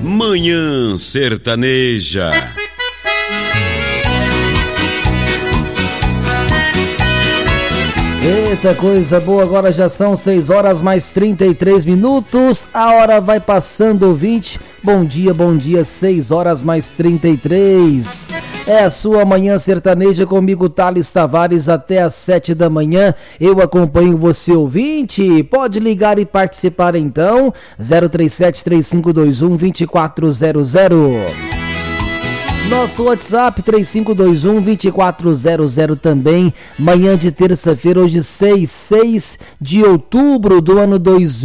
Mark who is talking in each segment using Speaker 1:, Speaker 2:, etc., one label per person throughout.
Speaker 1: Manhã Sertaneja.
Speaker 2: Eita, coisa boa, agora já são 6 horas mais 33 minutos, a hora vai passando 20, bom dia, 6 horas mais 33, é a sua Manhã Sertaneja comigo, Thales Tavares, até às 7 da manhã, eu acompanho você, ouvinte, pode ligar e participar então, 037-3521-2400. Nosso WhatsApp 3521-2400 também, manhã de terça-feira, hoje 6 de outubro do ano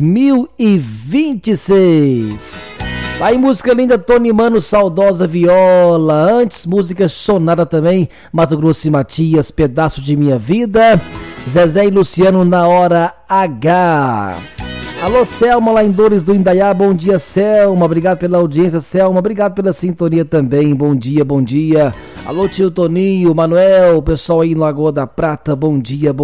Speaker 2: 2026. Aí música linda, Tony Mano, Saudosa Viola, antes música sonada também, Mato Grosso e Matias, Pedaço de Minha Vida, Zezé e Luciano, Na Hora H. Alô, Selma, lá em Dores do Indaiá, bom dia, Selma, obrigado pela audiência, Selma, obrigado pela sintonia também, bom dia. Alô, tio Toninho, Manuel, pessoal aí em Lagoa da Prata, bom dia.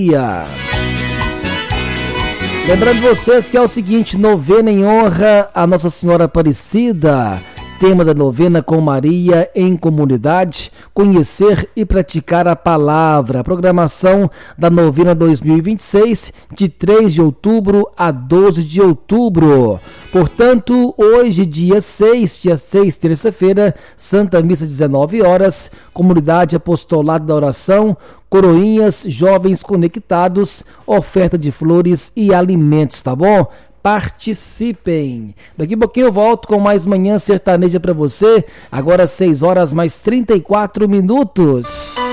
Speaker 2: Lembrando vocês que é o seguinte, novena em honra a Nossa Senhora Aparecida, tema da novena com Maria em comunidade, conhecer e praticar a palavra. A programação da novena 2026, de 3 de outubro a 12 de outubro. Portanto, hoje, dia 6, terça-feira, Santa Missa, 19 horas, Comunidade Apostolado da Oração, Coroinhas, Jovens Conectados, oferta de flores e alimentos, tá bom? Participem. Daqui a pouquinho eu volto com mais Manhã Sertaneja para você. Agora 6 horas mais 34 minutos.